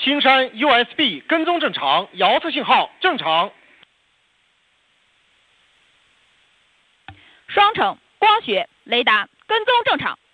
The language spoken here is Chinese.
青山 USB 跟踪正常，遥测信号正常。 双城光学雷达跟踪正常。